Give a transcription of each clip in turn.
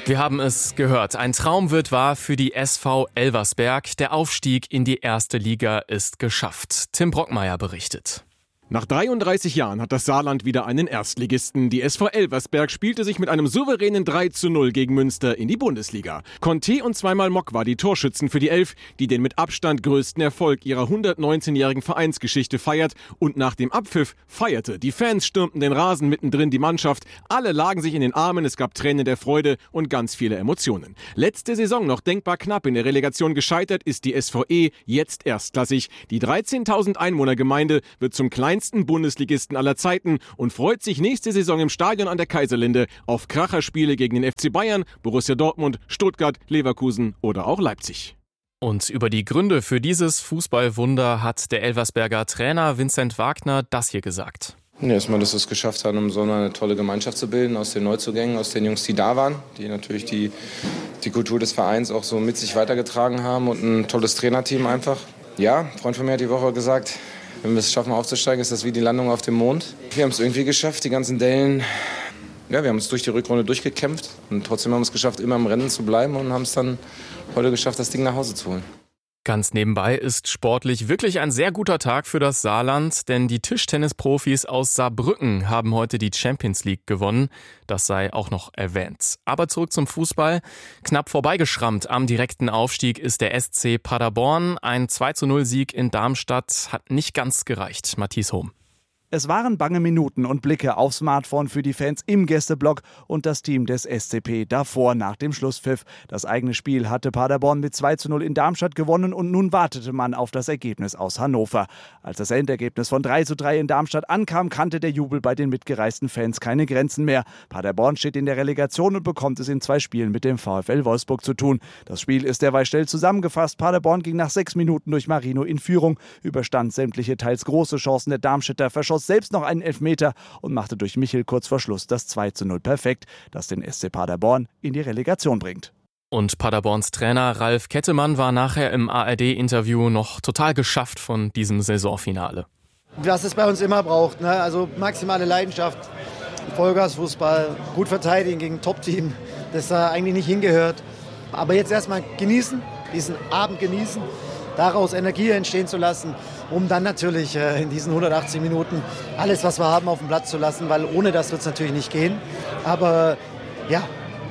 Wir haben es gehört. Ein Traum wird wahr für die SV Elversberg. Der Aufstieg in die erste Liga ist geschafft. Tim Brockmeier berichtet. Nach 33 Jahren hat das Saarland wieder einen Erstligisten. Die SV Elversberg spielte sich mit einem souveränen 3:0 gegen Münster in die Bundesliga. Conte und zweimal Mock war die Torschützen für die Elf, die den mit Abstand größten Erfolg ihrer 119-jährigen Vereinsgeschichte feiert und nach dem Abpfiff feierte. Die Fans stürmten den Rasen, mittendrin die Mannschaft. Alle lagen sich in den Armen, es gab Tränen der Freude und ganz viele Emotionen. Letzte Saison noch denkbar knapp in der Relegation gescheitert, ist die SVE jetzt erstklassig. Die 13.000 Einwohnergemeinde wird zum kleinsten Bundesligisten aller Zeiten und freut sich nächste Saison im Stadion an der Kaiserlinde auf Kracherspiele gegen den FC Bayern, Borussia Dortmund, Stuttgart, Leverkusen oder auch Leipzig. Und über die Gründe für dieses Fußballwunder hat der Elversberger Trainer Vincent Wagner das hier gesagt. Ja, erstmal, dass wir es geschafft haben, um so eine tolle Gemeinschaft zu bilden aus den Neuzugängen, aus den Jungs, die da waren, die natürlich die Kultur des Vereins auch so mit sich weitergetragen haben und ein tolles Trainerteam einfach. Ja, ein Freund von mir hat die Woche gesagt, wenn wir es schaffen aufzusteigen, ist das wie die Landung auf dem Mond. Wir haben es irgendwie geschafft, die ganzen Dellen. Ja, wir haben es durch die Rückrunde durchgekämpft und trotzdem haben wir es geschafft, immer im Rennen zu bleiben und haben es dann heute geschafft, das Ding nach Hause zu holen. Ganz nebenbei ist sportlich wirklich ein sehr guter Tag für das Saarland, denn die Tischtennisprofis aus Saarbrücken haben heute die Champions League gewonnen. Das sei auch noch erwähnt. Aber zurück zum Fußball. Knapp vorbeigeschrammt am direkten Aufstieg ist der SC Paderborn. Ein 2:0-Sieg in Darmstadt hat nicht ganz gereicht. Matthias Hohm. Es waren bange Minuten und Blicke aufs Smartphone für die Fans im Gästeblock und das Team des SCP davor nach dem Schlusspfiff. Das eigene Spiel hatte Paderborn mit 2:0 in Darmstadt gewonnen und nun wartete man auf das Ergebnis aus Hannover. Als das Endergebnis von 3:3 in Darmstadt ankam, kannte der Jubel bei den mitgereisten Fans keine Grenzen mehr. Paderborn steht in der Relegation und bekommt es in 2 Spielen mit dem VfL Wolfsburg zu tun. Das Spiel ist derweil schnell zusammengefasst. Paderborn ging nach 6 Minuten durch Marino in Führung, überstand sämtliche teils große Chancen der Darmstädter, verschoss selbst noch einen Elfmeter und machte durch Michel kurz vor Schluss das 2:0 perfekt, das den SC Paderborn in die Relegation bringt. Und Paderborns Trainer Ralf Kettemann war nachher im ARD-Interview noch total geschafft von diesem Saisonfinale. Was es bei uns immer braucht, ne? Also maximale Leidenschaft, Vollgasfußball, gut verteidigen gegen ein Top-Team, das da eigentlich nicht hingehört. Aber jetzt erstmal genießen, diesen Abend genießen, daraus Energie entstehen zu lassen, um dann natürlich in diesen 180 Minuten alles, was wir haben, auf den Platz zu lassen, weil ohne das wird es natürlich nicht gehen. Aber ja,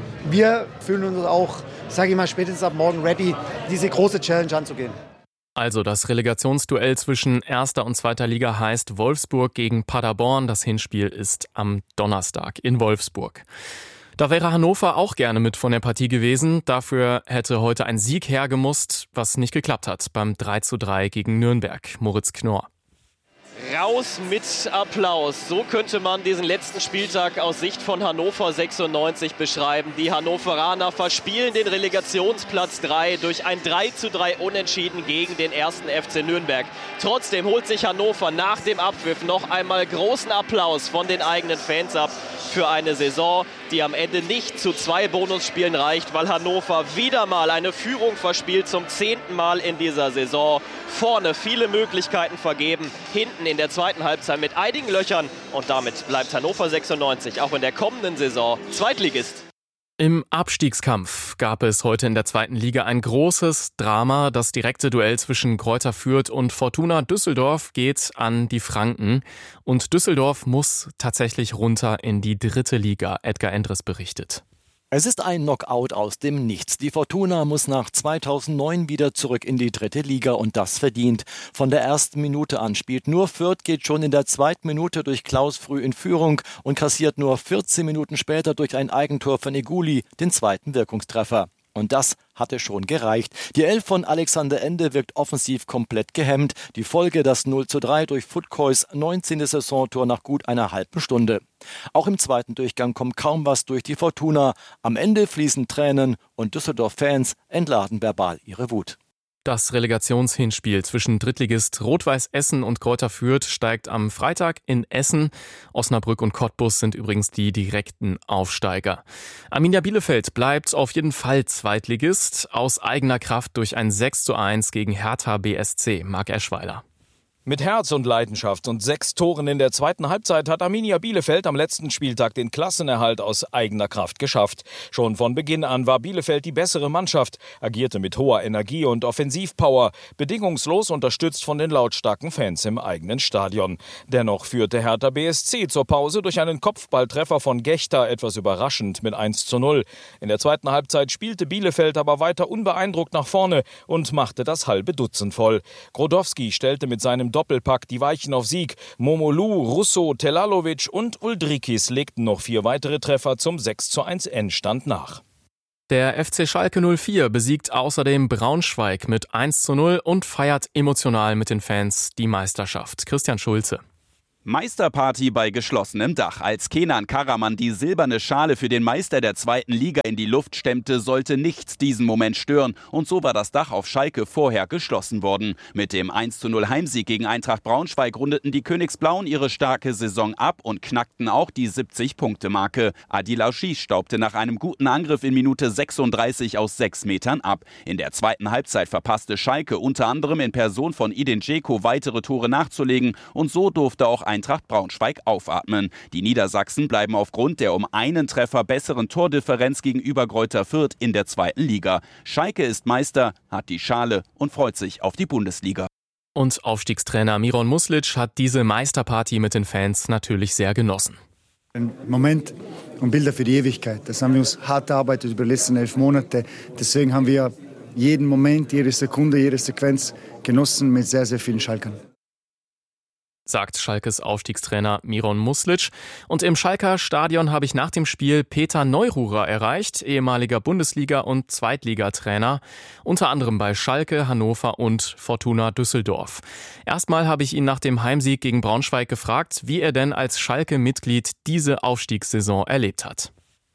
wir fühlen uns auch, sage ich mal, spätestens ab morgen ready, diese große Challenge anzugehen. Also das Relegationsduell zwischen erster und zweiter Liga heißt Wolfsburg gegen Paderborn. Das Hinspiel ist am Donnerstag in Wolfsburg. Da wäre Hannover auch gerne mit von der Partie gewesen. Dafür hätte heute ein Sieg hergemusst, was nicht geklappt hat beim 3:3 gegen Nürnberg. Moritz Knorr. Raus mit Applaus. So könnte man diesen letzten Spieltag aus Sicht von Hannover 96 beschreiben. Die Hannoveraner verspielen den Relegationsplatz 3 durch ein 3:3 Unentschieden gegen den 1. FC Nürnberg. Trotzdem holt sich Hannover nach dem Abpfiff noch einmal großen Applaus von den eigenen Fans ab für eine Saison, die am Ende nicht zu 2 Bonusspielen reicht, weil Hannover wieder mal eine Führung verspielt, zum 10. Mal in dieser Saison. Vorne viele Möglichkeiten vergeben, hinten in der zweiten Halbzeit mit einigen Löchern und damit bleibt Hannover 96 auch in der kommenden Saison Zweitligist. Im Abstiegskampf gab es heute in der zweiten Liga ein großes Drama. Das direkte Duell zwischen Greuther Fürth und Fortuna Düsseldorf geht an die Franken. Und Düsseldorf muss tatsächlich runter in die dritte Liga. Edgar Endres berichtet. Es ist ein Knockout aus dem Nichts. Die Fortuna muss nach 2009 wieder zurück in die dritte Liga und das verdient. Von der ersten Minute an spielt nur Fürth, geht schon in der zweiten Minute durch Klaus früh in Führung und kassiert nur 14 Minuten später durch ein Eigentor von Eguli den zweiten Wirkungstreffer. Und das hatte schon gereicht. Die Elf von Alexander Ende wirkt offensiv komplett gehemmt. Die Folge das 0:3 durch Futkois 19. Saisontor nach gut einer halben Stunde. Auch im zweiten Durchgang kommt kaum was durch die Fortuna. Am Ende fließen Tränen und Düsseldorf-Fans entladen verbal ihre Wut. Das Relegationshinspiel zwischen Drittligist Rot-Weiß Essen und Greuther Fürth steigt am Freitag in Essen. Osnabrück und Cottbus sind übrigens die direkten Aufsteiger. Arminia Bielefeld bleibt auf jeden Fall Zweitligist, aus eigener Kraft durch ein 6:1 gegen Hertha BSC. Marc Eschweiler. Mit Herz und Leidenschaft und 6 Toren in der zweiten Halbzeit hat Arminia Bielefeld am letzten Spieltag den Klassenerhalt aus eigener Kraft geschafft. Schon von Beginn an war Bielefeld die bessere Mannschaft, agierte mit hoher Energie und Offensivpower, bedingungslos unterstützt von den lautstarken Fans im eigenen Stadion. Dennoch führte Hertha BSC zur Pause durch einen Kopfballtreffer von Gechter etwas überraschend mit 1:0. In der zweiten Halbzeit spielte Bielefeld aber weiter unbeeindruckt nach vorne und machte das halbe Dutzend voll. Grodowski stellte mit seinem Doppelpack die Weichen auf Sieg. Momolu, Russo, Telalovic und Uldrikis legten noch 4 weitere Treffer zum 6:1 Endstand nach. Der FC Schalke 04 besiegt außerdem Braunschweig mit 1:0 und feiert emotional mit den Fans die Meisterschaft. Christian Schulze. Meisterparty bei geschlossenem Dach. Als Kenan Karaman die silberne Schale für den Meister der zweiten Liga in die Luft stemmte, sollte nichts diesen Moment stören. Und so war das Dach auf Schalke vorher geschlossen worden. Mit dem 1:0 Heimsieg gegen Eintracht Braunschweig rundeten die Königsblauen ihre starke Saison ab und knackten auch die 70-Punkte-Marke. Adil Ashish staubte nach einem guten Angriff in Minute 36 aus 6 Metern ab. In der zweiten Halbzeit verpasste Schalke unter anderem in Person von Edin Dzeko weitere Tore nachzulegen. Und so durfte auch Eintracht Braunschweig aufatmen. Die Niedersachsen bleiben aufgrund der um einen Treffer besseren Tordifferenz gegenüber Greuther Fürth in der zweiten Liga. Schalke ist Meister, hat die Schale und freut sich auf die Bundesliga. Und Aufstiegstrainer Miron Muslic hat diese Meisterparty mit den Fans natürlich sehr genossen. Ein Moment und Bilder für die Ewigkeit. Das haben wir uns hart erarbeitet über die letzten 11 Monate. Deswegen haben wir jeden Moment, jede Sekunde, jede Sequenz genossen mit sehr, sehr vielen Schalkern. Sagt Schalkes Aufstiegstrainer Miron Muslic. Und im Schalker Stadion habe ich nach dem Spiel Peter Neururer erreicht, ehemaliger Bundesliga- und Zweitligatrainer, unter anderem bei Schalke, Hannover und Fortuna Düsseldorf. Erstmal habe ich ihn nach dem Heimsieg gegen Braunschweig gefragt, wie er denn als Schalke-Mitglied diese Aufstiegssaison erlebt hat.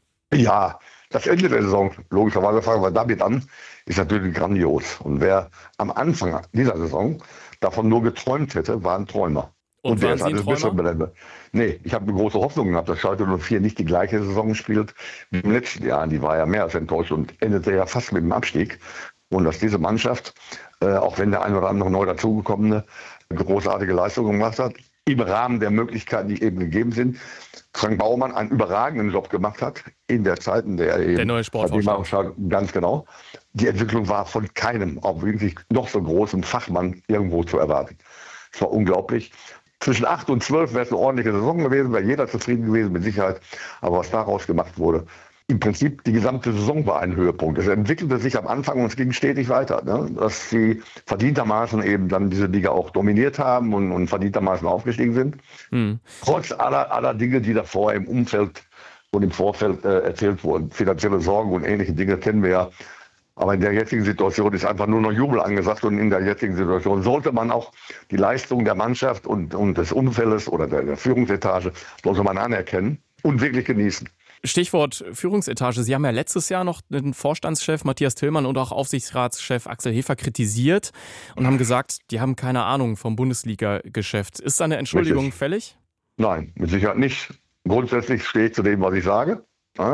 Ja, das Ende der Saison, logischerweise fangen wir damit an, ist natürlich grandios. Und wer am Anfang dieser Saison davon nur geträumt hätte, war ein Träumer. Und waren Sie ein Träumer? Nee, ich habe eine große Hoffnung gehabt, dass Schalke 04 nicht die gleiche Saison spielt wie im letzten Jahr. Die war ja mehr als enttäuscht und endete ja fast mit dem Abstieg. Und dass diese Mannschaft, auch wenn der ein oder andere neu dazugekommene großartige Leistungen gemacht hat, im Rahmen der Möglichkeiten, die eben gegeben sind, Frank Baumann einen überragenden Job gemacht hat in der Zeit, in der er eben... Der neue Sportvorstand. Ganz genau. Die Entwicklung war von keinem, auch wirklich noch so großen Fachmann, irgendwo zu erwarten. Es war unglaublich. Zwischen 8 und 12 wäre es eine ordentliche Saison gewesen, wäre jeder zufrieden gewesen, mit Sicherheit. Aber was daraus gemacht wurde, im Prinzip die gesamte Saison war ein Höhepunkt. Es entwickelte sich am Anfang und es ging stetig weiter. Ne? Dass sie verdientermaßen eben dann diese Liga auch dominiert haben und verdientermaßen aufgestiegen sind. Trotz aller Dinge, die davor im Umfeld und im Vorfeld erzählt wurden. Finanzielle Sorgen und ähnliche Dinge kennen wir ja. Aber in der jetzigen Situation ist einfach nur noch Jubel angesagt und in der jetzigen Situation sollte man auch die Leistung der Mannschaft und des Umfeldes oder der Führungsetage sollte man anerkennen und wirklich genießen. Stichwort Führungsetage. Sie haben ja letztes Jahr noch den Vorstandschef Matthias Tillmann und auch Aufsichtsratschef Axel Hefer kritisiert und haben gesagt, die haben keine Ahnung vom Bundesliga-Geschäft. Ist da eine Entschuldigung fällig? Nein, mit Sicherheit nicht. Grundsätzlich stehe ich zu dem, was ich sage.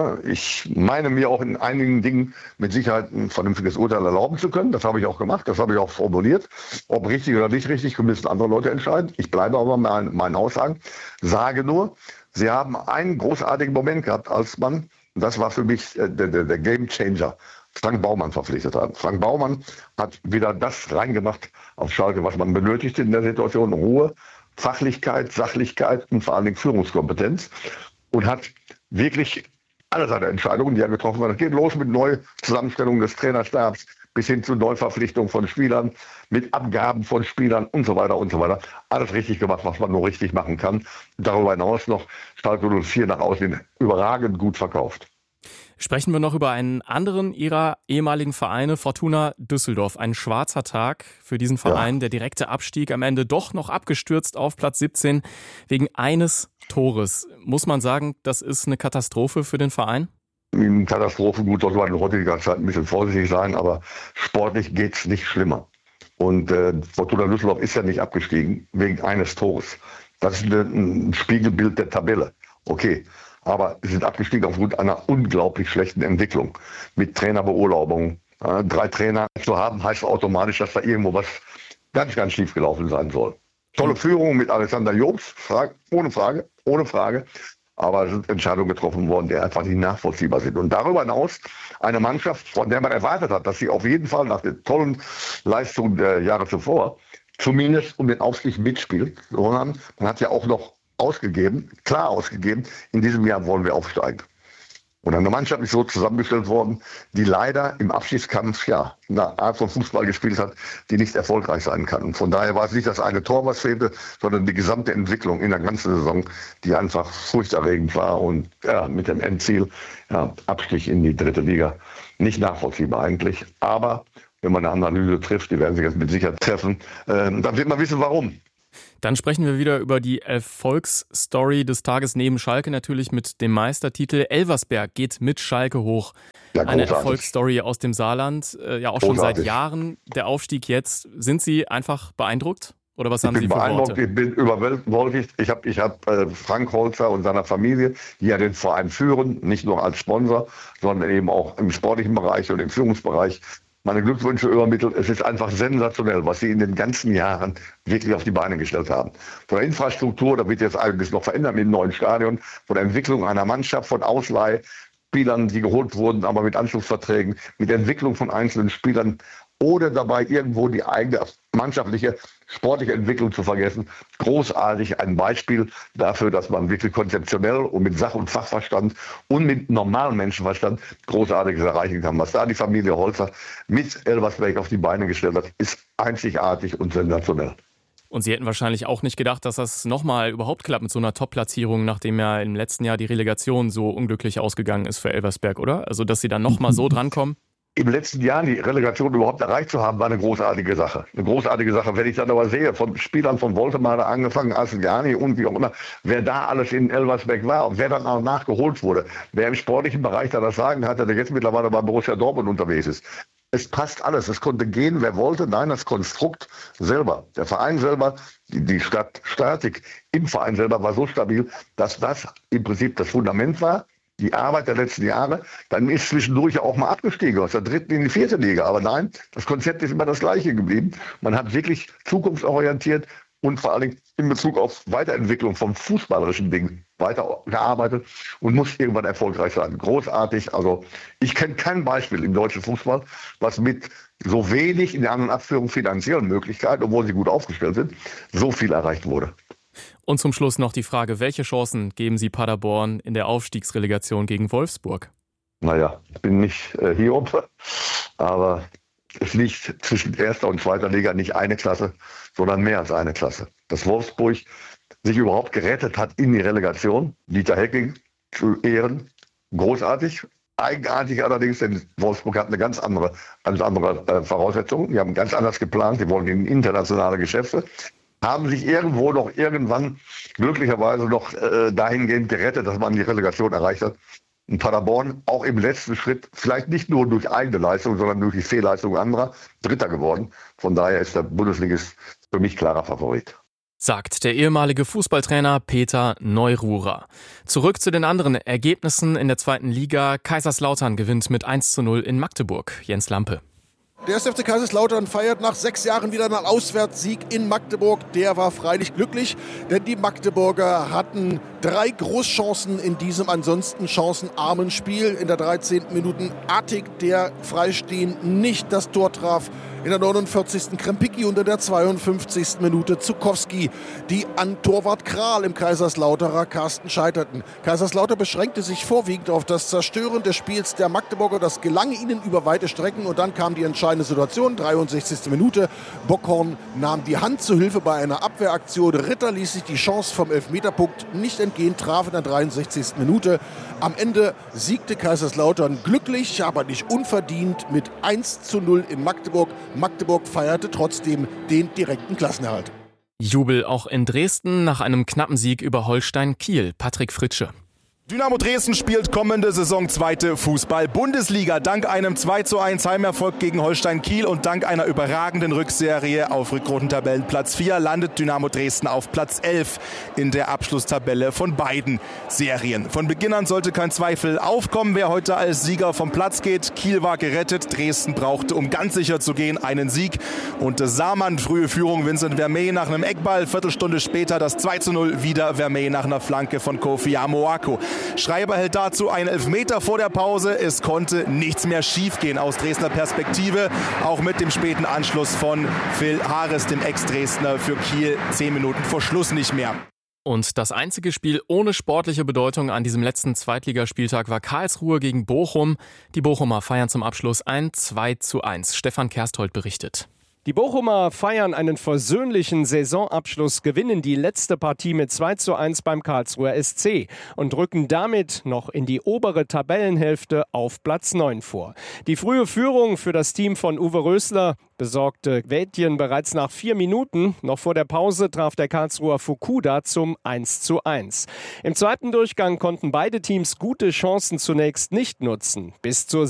Ich meine mir auch in einigen Dingen mit Sicherheit ein vernünftiges Urteil erlauben zu können. Das habe ich auch gemacht, das habe ich auch formuliert. Ob richtig oder nicht richtig, müssen andere Leute entscheiden. Ich bleibe aber bei meinen Aussagen. Sage nur, sie haben einen großartigen Moment gehabt, als man, das war für mich der Game Changer, Frank Baumann verpflichtet hat. Frank Baumann hat wieder das reingemacht auf Schalke, was man benötigte in der Situation. Ruhe, Fachlichkeit, Sachlichkeit und vor allen Dingen Führungskompetenz. Und hat wirklich alle seine Entscheidungen, die er getroffen hat. Das geht los mit Neuzusammenstellung des Trainerstabs bis hin zu Neuverpflichtung von Spielern, mit Abgaben von Spielern und so weiter und so weiter. Alles richtig gemacht, was man nur richtig machen kann. Darüber hinaus noch Schalke 04 nach außen überragend gut verkauft. Sprechen wir noch über einen anderen Ihrer ehemaligen Vereine, Fortuna Düsseldorf. Ein schwarzer Tag für diesen Verein. Ja. Der direkte Abstieg am Ende doch noch abgestürzt auf Platz 17 wegen eines Tores. Muss man sagen, das ist eine Katastrophe für den Verein? Katastrophe, gut, sollte man in heutiger Zeit ein bisschen vorsichtig sein, aber sportlich geht es nicht schlimmer. Und Fortuna Düsseldorf ist ja nicht abgestiegen wegen eines Tores. Das ist ein Spiegelbild der Tabelle. Okay. Aber sie sind abgestiegen aufgrund einer unglaublich schlechten Entwicklung. Mit Trainerbeurlaubung. 3 Trainer zu haben, heißt automatisch, dass da irgendwo was ganz, ganz schief gelaufen sein soll. Tolle Führung mit Alexander Jobs, ohne Frage. Aber es sind Entscheidungen getroffen worden, die einfach nicht nachvollziehbar sind. Und darüber hinaus eine Mannschaft, von der man erwartet hat, dass sie auf jeden Fall nach den tollen Leistungen der Jahre zuvor zumindest um den Aufstieg mitspielt. Sondern man hat ja auch noch klar ausgegeben, in diesem Jahr wollen wir aufsteigen. Und eine Mannschaft ist so zusammengestellt worden, die leider im Abschiedskampf eine Art von Fußball gespielt hat, die nicht erfolgreich sein kann. Und von daher war es nicht das eine Tor, was fehlte, sondern die gesamte Entwicklung in der ganzen Saison, die einfach furchterregend war und mit dem Endziel Abstieg in die 3. Liga. Nicht nachvollziehbar eigentlich, aber wenn man eine Analyse trifft, die werden sich jetzt mit Sicherheit treffen, dann wird man wissen, warum. Dann sprechen wir wieder über die Erfolgsstory des Tages neben Schalke natürlich mit dem Meistertitel. Elversberg geht mit Schalke hoch. Ja, eine Erfolgsstory aus dem Saarland, auch schon seit Jahren. Der Aufstieg jetzt. Sind Sie einfach beeindruckt? Oder was haben Sie für Worte? Ich bin überwältigt. Ich hab Frank Holzer und seiner Familie, die ja den Verein führen, nicht nur als Sponsor, sondern eben auch im sportlichen Bereich und im Führungsbereich, meine Glückwünsche übermittelt. Es ist einfach sensationell, was sie in den ganzen Jahren wirklich auf die Beine gestellt haben. Von der Infrastruktur, da wird jetzt einiges noch verändert mit dem neuen Stadion, von der Entwicklung einer Mannschaft, von Ausleihspielern, die geholt wurden, aber mit Anschlussverträgen, mit der Entwicklung von einzelnen Spielern, ohne dabei irgendwo die eigene mannschaftliche, sportliche Entwicklung zu vergessen. Großartig, ein Beispiel dafür, dass man wirklich konzeptionell und mit Sach- und Fachverstand und mit normalem Menschenverstand Großartiges erreichen kann. Was da die Familie Holzer mit Elversberg auf die Beine gestellt hat, ist einzigartig und sensationell. Und Sie hätten wahrscheinlich auch nicht gedacht, dass das nochmal überhaupt klappt mit so einer Top-Platzierung, nachdem ja im letzten Jahr die Relegation so unglücklich ausgegangen ist für Elversberg, oder? Also, dass Sie dann nochmal so drankommen? Im letzten Jahr die Relegation überhaupt erreicht zu haben, war eine großartige Sache. Eine großartige Sache. Wenn ich dann aber sehe, von Spielern von Woltemade angefangen, Asengani und wie auch immer, wer da alles in Elversberg war und wer dann auch nachgeholt wurde, wer im sportlichen Bereich da das Sagen hatte, der jetzt mittlerweile bei Borussia Dortmund unterwegs ist. Es passt alles. Es konnte gehen, wer wollte. Nein, das Konstrukt selber, der Verein selber, die Statik im Verein selber war so stabil, dass das im Prinzip das Fundament war. Die Arbeit der letzten Jahre, dann ist zwischendurch ja auch mal abgestiegen aus der 3. in die 4. Liga. Aber nein, das Konzept ist immer das gleiche geblieben. Man hat wirklich zukunftsorientiert und vor allem in Bezug auf Weiterentwicklung vom fußballerischen Ding weitergearbeitet und muss irgendwann erfolgreich sein. Großartig. Also ich kenne kein Beispiel im deutschen Fußball, was mit so wenig in der anderen Abführung finanziellen Möglichkeiten, obwohl sie gut aufgestellt sind, so viel erreicht wurde. Und zum Schluss noch die Frage, welche Chancen geben Sie Paderborn in der Aufstiegsrelegation gegen Wolfsburg? Naja, ich bin nicht Hiob, aber es liegt zwischen 1. und 2. Liga nicht eine Klasse, sondern mehr als eine Klasse. Dass Wolfsburg sich überhaupt gerettet hat in die Relegation, Dieter Hecking zu Ehren, großartig. Eigenartig allerdings, denn Wolfsburg hat eine ganz andere Voraussetzung. Die haben ganz anders geplant, die wollen in internationale Geschäfte. Haben sich irgendwann glücklicherweise noch dahingehend gerettet, dass man die Relegation erreicht hat. Und Paderborn auch im letzten Schritt, vielleicht nicht nur durch eigene Leistung, sondern durch die Fehlleistung anderer, Dritter geworden. Von daher ist der Bundesligist für mich klarer Favorit. Sagt der ehemalige Fußballtrainer Peter Neururer. Zurück zu den anderen Ergebnissen in der 2. Liga. Kaiserslautern gewinnt mit 1:0 in Magdeburg. Jens Lampe. Der 1. FC Kaiserslautern feiert nach 6 Jahren wieder einen Auswärtssieg in Magdeburg. Der war freilich glücklich, denn die Magdeburger hatten 3 Großchancen in diesem ansonsten chancenarmen Spiel. In der 13. Minute Attig, der freistehend nicht das Tor traf. In der 49. Krempicki und in der 52. Minute Zukowski, die an Torwart Kral im Kaiserslauterer Kasten scheiterten. Kaiserslautern beschränkte sich vorwiegend auf das Zerstören des Spiels der Magdeburger. Das gelang ihnen über weite Strecken und dann kam die entscheidende Situation. 63. Minute. Bockhorn nahm die Hand zu Hilfe bei einer Abwehraktion. Ritter ließ sich die Chance vom Elfmeterpunkt nicht entgehen, traf in der 63. Minute. Am Ende siegte Kaiserslautern glücklich, aber nicht unverdient mit 1:0 in Magdeburg. Magdeburg feierte trotzdem den direkten Klassenerhalt. Jubel auch in Dresden nach einem knappen Sieg über Holstein Kiel. Patrick Fritsche. Dynamo Dresden spielt kommende Saison 2. Fußball-Bundesliga. Dank einem 2:1 Heimerfolg gegen Holstein Kiel und dank einer überragenden Rückserie auf Rückrundentabellenplatz 4 landet Dynamo Dresden auf Platz 11 in der Abschlusstabelle von beiden Serien. Von Beginn an sollte kein Zweifel aufkommen, wer heute als Sieger vom Platz geht. Kiel war gerettet, Dresden brauchte, um ganz sicher zu gehen, einen Sieg. Und Saarmann, frühe Führung, Vincent Vermey nach einem Eckball, Viertelstunde später das 2:0, wieder Vermey nach einer Flanke von Kofi Amoako. Schreiber hält dazu einen Elfmeter vor der Pause. Es konnte nichts mehr schiefgehen aus Dresdner Perspektive. Auch mit dem späten Anschluss von Phil Harris, dem Ex-Dresdner, für Kiel 10 Minuten vor Schluss nicht mehr. Und das einzige Spiel ohne sportliche Bedeutung an diesem letzten Zweitligaspieltag war Karlsruhe gegen Bochum. Die Bochumer feiern zum Abschluss ein 2:1. Stefan Kersthold berichtet. Die Bochumer feiern einen versöhnlichen Saisonabschluss, gewinnen die letzte Partie mit 2:1 beim Karlsruher SC und rücken damit noch in die obere Tabellenhälfte auf Platz 9 vor. Die frühe Führung für das Team von Uwe Rösler besorgte Wädjen bereits nach 4 Minuten. Noch vor der Pause traf der Karlsruher Fukuda zum 1:1. Im zweiten Durchgang konnten beide Teams gute Chancen zunächst nicht nutzen. Bis zur